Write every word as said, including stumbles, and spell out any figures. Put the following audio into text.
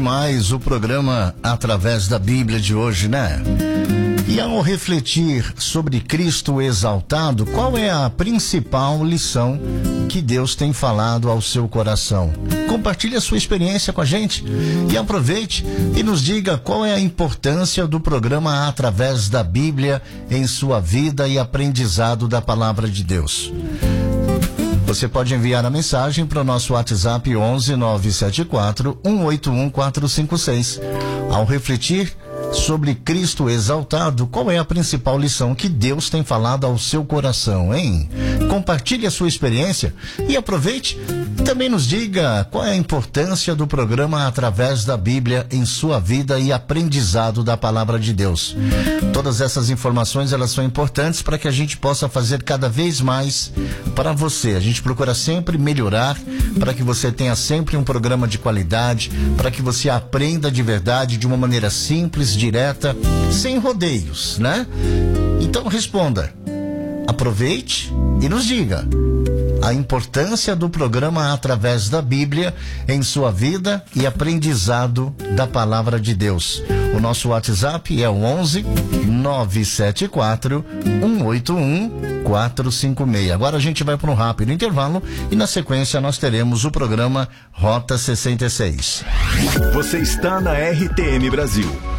demais o programa Através da Bíblia de hoje, né? E ao refletir sobre Cristo exaltado, qual é a principal lição que Deus tem falado ao seu coração? Compartilhe a sua experiência com a gente e aproveite e nos diga qual é a importância do programa Através da Bíblia em sua vida e aprendizado da Palavra de Deus. Você pode enviar a mensagem para o nosso WhatsApp onze nove sete quatro, um oito um, quatro cinco seis. Ao refletir sobre Cristo exaltado, qual é a principal lição que Deus tem falado ao seu coração, hein? Compartilhe a sua experiência e aproveite e também nos diga qual é a importância do programa Através da Bíblia em sua vida e aprendizado da Palavra de Deus. Todas essas informações, elas são importantes para que a gente possa fazer cada vez mais para você. A gente procura sempre melhorar para que você tenha sempre um programa de qualidade, para que você aprenda de verdade de uma maneira simples, direta, sem rodeios, né? Então responda, aproveite e nos diga a importância do programa Através da Bíblia em sua vida e aprendizado da Palavra de Deus. O nosso WhatsApp é o onze nove sete quatro, um oito um, quatro cinco seis. Agora a gente vai para um rápido intervalo e na sequência nós teremos o programa Rota sessenta e seis. Você está na R T M Brasil,